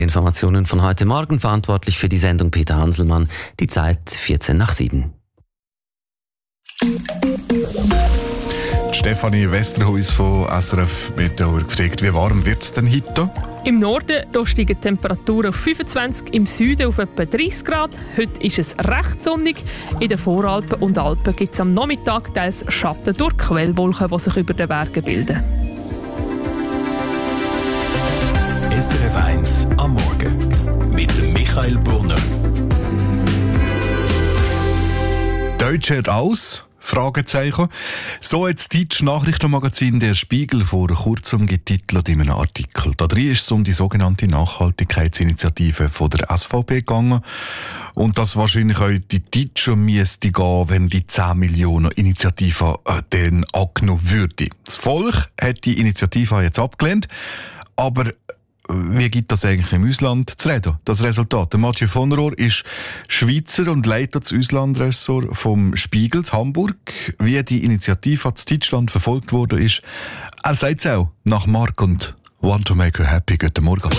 Informationen von heute Morgen, verantwortlich für die Sendung Peter Hanselmann. Die Zeit 6:45. Stefanie Westerhuis von SRF Meteor gefragt, wie warm wird es denn heute? Im Norden da steigen die Temperaturen auf 25, im Süden auf etwa 30 Grad. Heute ist es recht sonnig. In den Voralpen und Alpen gibt es am Nachmittag teils Schatten durch Quellwolken, die sich über den Bergen bilden. SRF 1 am Morgen mit dem Michael Brunner. Deutsch hört aus? Fragezeichen. So hat das deutsche Nachrichtenmagazin «Der Spiegel» vor kurzem getitelt in einem Artikel. Da drin ist es um die sogenannte Nachhaltigkeitsinitiative von der SVP gegangen. Und dass wahrscheinlich auch die Deutschen müsste gehen, wenn die 10 Millionen Initiative dann angenommen würde. Das Volk hat die Initiative jetzt abgelehnt, aber wie gibt das eigentlich im Ausland zu reden? Das Resultat. Der Mathieu von Rohr ist Schweizer und leitet das Auslandressort vom Spiegel in Hamburg. Wie die Initiative in Deutschland verfolgt wurde, ist, er sagt es auch, nach Mark und Want to Make You Happy. Guten Morgen.